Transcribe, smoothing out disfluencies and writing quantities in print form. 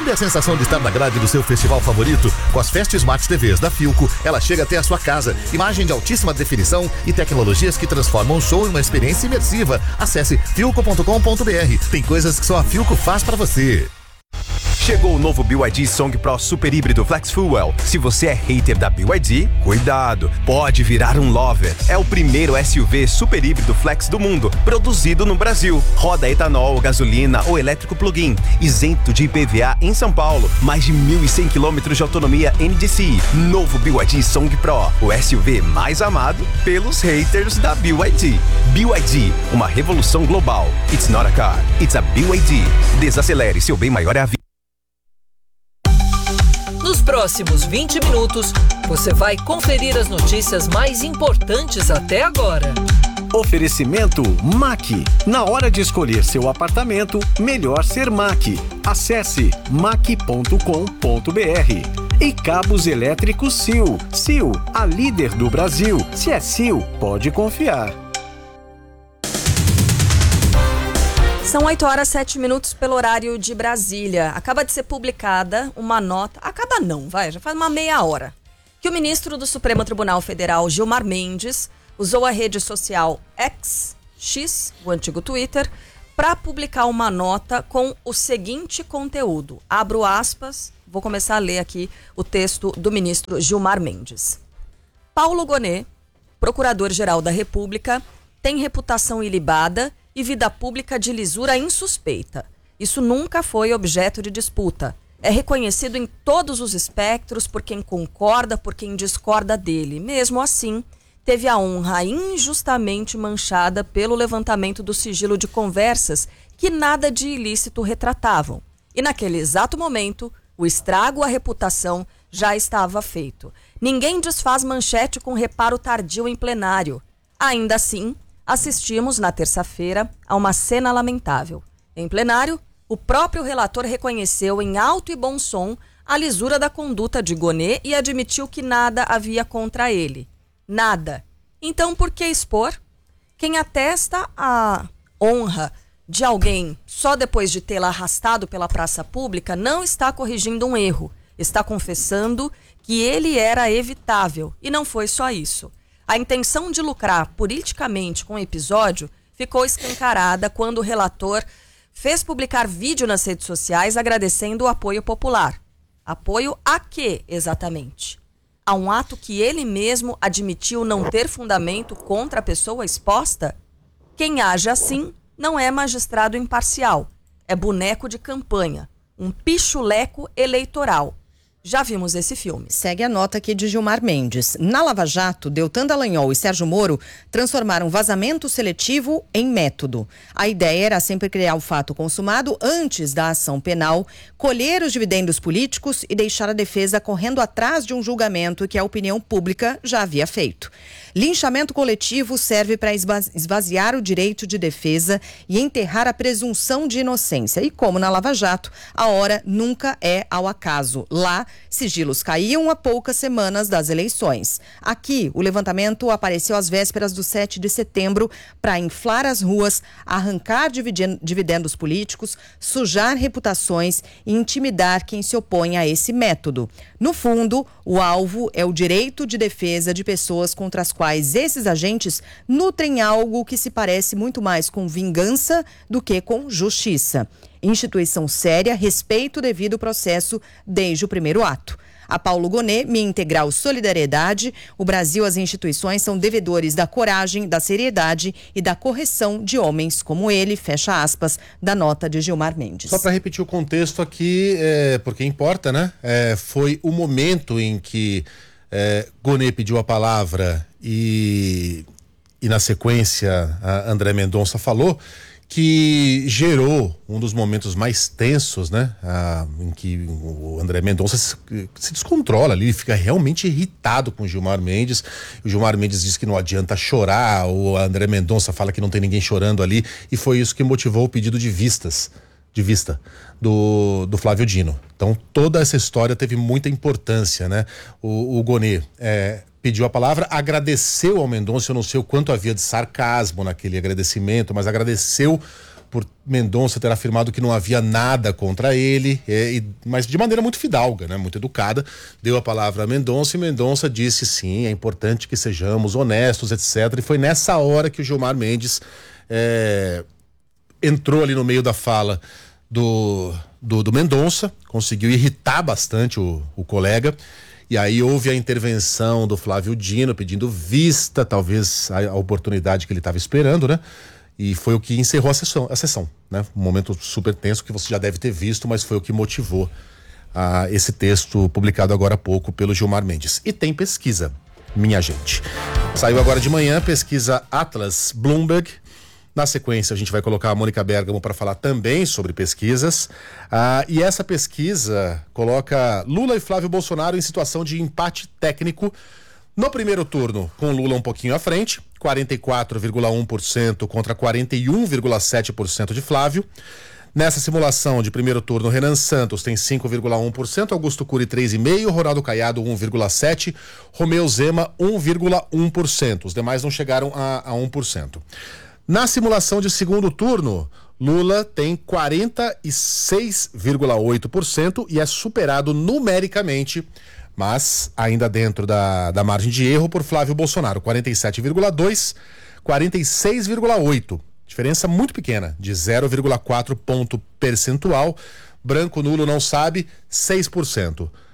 Sabe a sensação de estar na grade do seu festival favorito? Com as Fast Smart TVs da Philco, ela chega até a sua casa. Imagem de altíssima definição e tecnologias que transformam o show em uma experiência imersiva. Acesse philco.com.br. Tem coisas que só a Philco faz pra você. Chegou o novo BYD Song Pro Super Híbrido Flex Fuel. Se você é hater da BYD, cuidado, pode virar um lover. É o primeiro SUV super híbrido flex do mundo, produzido no Brasil. Roda etanol, gasolina ou elétrico plug-in, isento de IPVA em São Paulo. Mais de 1.100 km de autonomia NDCi. Novo BYD Song Pro, o SUV mais amado pelos haters da BYD. BYD, uma revolução global. It's not a car, it's a BYD. Desacelere, seu bem maior é a vida. Nos próximos 20 minutos, você vai conferir as notícias mais importantes até agora. Oferecimento MAC. Na hora de escolher seu apartamento, melhor ser MAC. Acesse mac.com.br. E cabos elétricos Sil. Sil, a líder do Brasil. Se é Sil, pode confiar. São 8h07 pelo horário de Brasília. Acaba de ser publicada uma nota... Acaba não, já faz uma meia hora. Que o ministro do Supremo Tribunal Federal, Gilmar Mendes, usou a rede social X, o antigo Twitter, para publicar uma nota com o seguinte conteúdo. Abro aspas, vou começar a ler aqui o texto do ministro Gilmar Mendes. Paulo Gonet, procurador-geral da República, tem reputação ilibada e vida pública de lisura insuspeita. Isso nunca foi objeto de disputa. É reconhecido em todos os espectros por quem concorda, por quem discorda dele. Mesmo assim, teve a honra injustamente manchada pelo levantamento do sigilo de conversas que nada de ilícito retratavam. E naquele exato momento, o estrago à reputação já estava feito. Ninguém desfaz manchete com reparo tardio em plenário. Ainda assim, assistimos, na terça-feira, a uma cena lamentável. Em plenário, o próprio relator reconheceu em alto e bom som a lisura da conduta de Gonet e admitiu que nada havia contra ele. Nada. Então, por que expor? Quem atesta a honra de alguém só depois de tê-la arrastado pela praça pública não está corrigindo um erro. Está confessando que ele era evitável. E não foi só isso. A intenção de lucrar politicamente com o episódio ficou escancarada quando o relator fez publicar vídeo nas redes sociais agradecendo o apoio popular. Apoio a quê, exatamente? A um ato que ele mesmo admitiu não ter fundamento contra a pessoa exposta? Quem age assim não é magistrado imparcial, é boneco de campanha, um pichuleco eleitoral. Já vimos esse filme. Segue a nota aqui de Gilmar Mendes. Na Lava Jato, Deltan Dallagnol e Sérgio Moro transformaram vazamento seletivo em método. A ideia era sempre criar o fato consumado antes da ação penal, colher os dividendos políticos e deixar a defesa correndo atrás de um julgamento que a opinião pública já havia feito. Linchamento coletivo serve para esvaziar o direito de defesa e enterrar a presunção de inocência. E como na Lava Jato, a hora nunca é ao acaso. Lá, sigilos caíam a poucas semanas das eleições. Aqui, o levantamento apareceu às vésperas do 7 de setembro para inflar as ruas, arrancar dividendos políticos, sujar reputações e intimidar quem se opõe a esse método. No fundo, o alvo é o direito de defesa de pessoas contra as quais esses agentes nutrem algo que se parece muito mais com vingança do que com justiça. Instituição séria, respeito devido ao processo desde o primeiro ato. A Paulo Gonet, minha integral solidariedade. O Brasil e as instituições são devedores da coragem, da seriedade e da correção de homens como ele, fecha aspas, da nota de Gilmar Mendes. Só para repetir o contexto aqui, porque importa, né? Foi o momento em que Gonet pediu a palavra e na sequência a André Mendonça falou, que gerou um dos momentos mais tensos, né? Em que o André Mendonça se descontrola ali, ele fica realmente irritado com o Gilmar Mendes. O Gilmar Mendes diz que não adianta chorar, o André Mendonça fala que não tem ninguém chorando ali, e foi isso que motivou o pedido de vista do Flávio Dino. Então toda essa história teve muita importância, né? O Gonet pediu a palavra, agradeceu ao Mendonça, eu não sei o quanto havia de sarcasmo naquele agradecimento, mas agradeceu por Mendonça ter afirmado que não havia nada contra ele, mas de maneira muito fidalga, né? Muito educada, deu a palavra a Mendonça e Mendonça disse sim, é importante que sejamos honestos, etc. E foi nessa hora que o Gilmar Mendes entrou ali no meio da fala do Mendonça, conseguiu irritar bastante o colega. E aí houve a intervenção do Flávio Dino pedindo vista, talvez a oportunidade que ele estava esperando, né? E foi o que encerrou a sessão, né? Um momento super tenso que você já deve ter visto, mas foi o que motivou esse texto publicado agora há pouco pelo Gilmar Mendes. E tem pesquisa, minha gente. Saiu agora de manhã, pesquisa Atlas Bloomberg. Na sequência, a gente vai colocar a Mônica Bergamo para falar também sobre pesquisas. E essa pesquisa coloca Lula e Flávio Bolsonaro em situação de empate técnico. No primeiro turno, com Lula um pouquinho à frente, 44,1% contra 41,7% de Flávio. Nessa simulação de primeiro turno, Renan Santos tem 5,1%, Augusto Cury 3,5%, Ronaldo Caiado 1,7%, Romeu Zema 1,1%. Os demais não chegaram a 1%. Na simulação de segundo turno, Lula tem 46,8% e é superado numericamente, mas ainda dentro da margem de erro por Flávio Bolsonaro, 47,2%, 46,8%. Diferença muito pequena, de 0,4 ponto percentual. Branco nulo não sabe, 6%.